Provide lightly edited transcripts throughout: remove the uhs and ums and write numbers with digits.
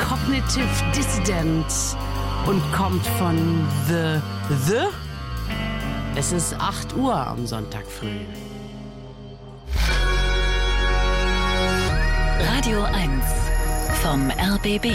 Cognitive Dissident und kommt von The. Es ist 8 Uhr am Sonntag früh. Radio 1 vom RBB.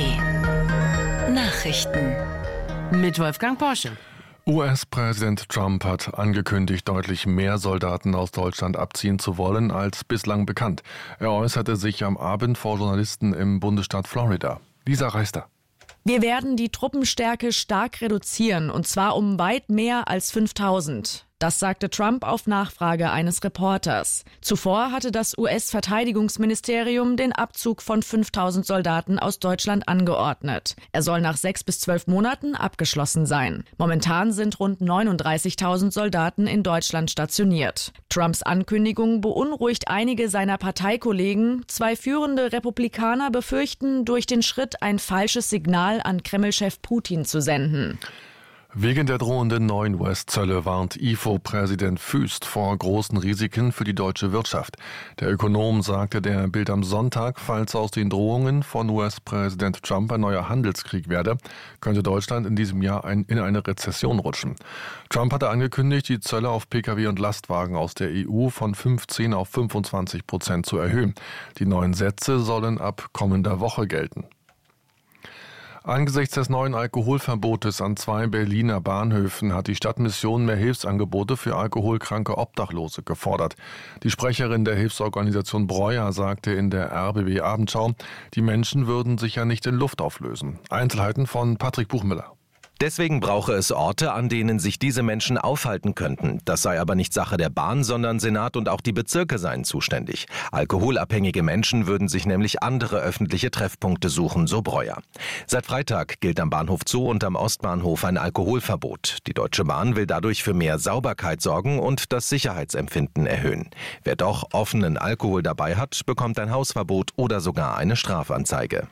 Nachrichten Mit Wolfgang Porsche. US-Präsident Trump hat angekündigt, deutlich mehr Soldaten aus Deutschland abziehen zu wollen als bislang bekannt. Er äußerte sich am Abend vor Journalisten im Bundesstaat Florida. Lisa Reister. Wir werden die Truppenstärke stark reduzieren, und zwar um weit mehr als 5.000. Das sagte Trump auf Nachfrage eines Reporters. Zuvor hatte das US-Verteidigungsministerium den Abzug von 5.000 Soldaten aus Deutschland angeordnet. Er soll nach 6 bis 12 Monaten abgeschlossen sein. Momentan sind rund 39.000 Soldaten in Deutschland stationiert. Trumps Ankündigung beunruhigt einige seiner Parteikollegen. 2 führende Republikaner befürchten, durch den Schritt ein falsches Signal an Kreml-Chef Putin zu senden. Wegen der drohenden neuen US-Zölle warnt IFO-Präsident Füst vor großen Risiken für die deutsche Wirtschaft. Der Ökonom sagte der Bild am Sonntag, falls aus den Drohungen von US-Präsident Trump ein neuer Handelskrieg werde, könnte Deutschland in diesem Jahr in eine Rezession rutschen. Trump hatte angekündigt, die Zölle auf Pkw und Lastwagen aus der EU von 15% auf 25% zu erhöhen. Die neuen Sätze sollen ab kommender Woche gelten. Angesichts des neuen Alkoholverbotes an 2 Berliner Bahnhöfen hat die Stadtmission mehr Hilfsangebote für alkoholkranke Obdachlose gefordert. Die Sprecherin der Hilfsorganisation Breuer sagte in der RBB Abendschau, die Menschen würden sich ja nicht in Luft auflösen. Einzelheiten von Patrick Buchmüller. Deswegen brauche es Orte, an denen sich diese Menschen aufhalten könnten. Das sei aber nicht Sache der Bahn, sondern Senat und auch die Bezirke seien zuständig. Alkoholabhängige Menschen würden sich nämlich andere öffentliche Treffpunkte suchen, so Breuer. Seit Freitag gilt am Bahnhof Zoo und am Ostbahnhof ein Alkoholverbot. Die Deutsche Bahn will dadurch für mehr Sauberkeit sorgen und das Sicherheitsempfinden erhöhen. Wer doch offenen Alkohol dabei hat, bekommt ein Hausverbot oder sogar eine Strafanzeige.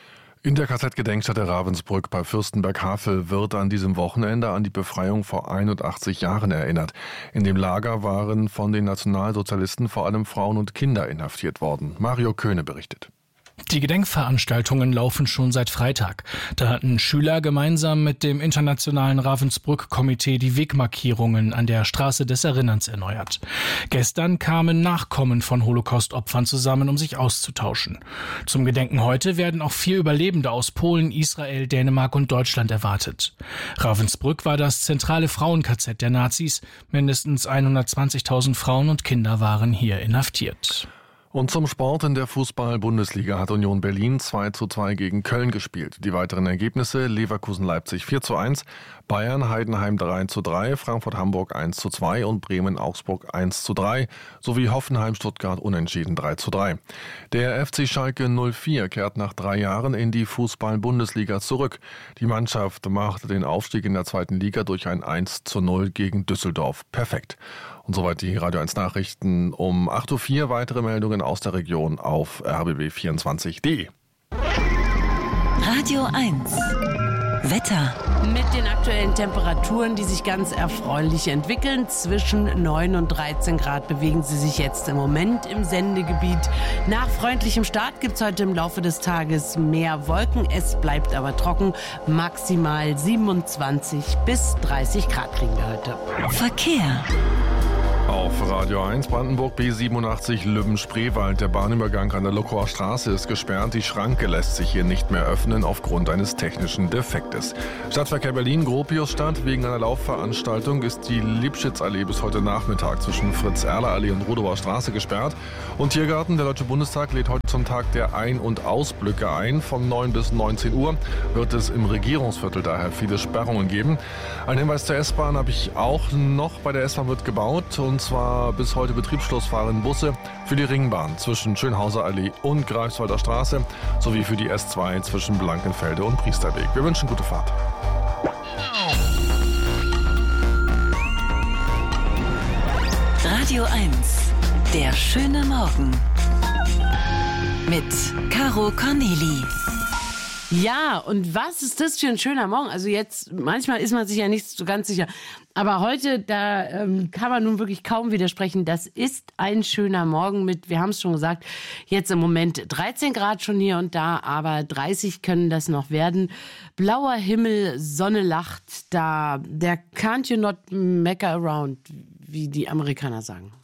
In der KZ-Gedenkstätte Ravensbrück bei Fürstenberg-Havel wird an diesem Wochenende an die Befreiung vor 81 Jahren erinnert. In dem Lager waren von den Nationalsozialisten vor allem Frauen und Kinder inhaftiert worden. Mario Köhne berichtet. Die Gedenkveranstaltungen laufen schon seit Freitag. Da hatten Schüler gemeinsam mit dem internationalen Ravensbrück-Komitee die Wegmarkierungen an der Straße des Erinnerns erneuert. Gestern kamen Nachkommen von Holocaust-Opfern zusammen, um sich auszutauschen. Zum Gedenken heute werden auch 4 Überlebende aus Polen, Israel, Dänemark und Deutschland erwartet. Ravensbrück war das zentrale Frauen-KZ der Nazis. Mindestens 120.000 Frauen und Kinder waren hier inhaftiert. Und zum Sport: in der Fußball-Bundesliga hat Union Berlin 2:2 gegen Köln gespielt. Die weiteren Ergebnisse: Leverkusen-Leipzig 4:1, Bayern-Heidenheim 3:3, Frankfurt-Hamburg 1:2 und Bremen-Augsburg 1:3 sowie Hoffenheim-Stuttgart unentschieden 3:3. Der FC Schalke 04 kehrt nach 3 Jahren in die Fußball-Bundesliga zurück. Die Mannschaft machte den Aufstieg in der 2. Liga durch ein 1:0 gegen Düsseldorf perfekt. Und soweit die Radio 1 Nachrichten um 8:04 Uhr. Weitere Meldungen aus der Region auf rbb24.de. Radio 1 Wetter. Mit den aktuellen Temperaturen, die sich ganz erfreulich entwickeln. Zwischen 9 und 13 Grad bewegen sie sich jetzt im Moment im Sendegebiet. Nach freundlichem Start gibt es heute im Laufe des Tages mehr Wolken. Es bleibt aber trocken. Maximal 27 bis 30 Grad kriegen wir heute. Verkehr. Auf Radio 1 Brandenburg B87 Lübben-Spreewald. Der Bahnübergang an der Lokower Straße ist gesperrt. Die Schranke lässt sich hier nicht mehr öffnen aufgrund eines technischen Defektes. Stadtverkehr Berlin Gropiusstadt. Wegen einer Laufveranstaltung ist die Lipschitz-Allee bis heute Nachmittag zwischen Fritz-Erler-Allee und Rodauer Straße gesperrt. Und Tiergarten, der Deutsche Bundestag lädt heute zum Tag der Ein- und Ausblicke ein. Von 9 bis 19 Uhr wird es im Regierungsviertel daher viele Sperrungen geben. Ein Hinweis zur S-Bahn habe ich auch noch. Bei der S-Bahn wird gebaut. Und zwar bis heute Betriebsschluss fahren Busse für die Ringbahn zwischen Schönhauser Allee und Greifswalder Straße sowie für die S2 zwischen Blankenfelde und Priesterweg. Wir wünschen gute Fahrt. Radio 1, der schöne Morgen mit Caro Corneli. Ja, und was ist das für ein schöner Morgen? Also jetzt, manchmal ist man sich ja nicht so ganz sicher. Aber heute, da kann man nun wirklich kaum widersprechen. Das ist ein schöner Morgen mit, wir haben es schon gesagt, jetzt im Moment 13 Grad schon hier und da, aber 30 können das noch werden. Blauer Himmel, Sonne lacht, da der can't you not meck around, wie die Amerikaner sagen.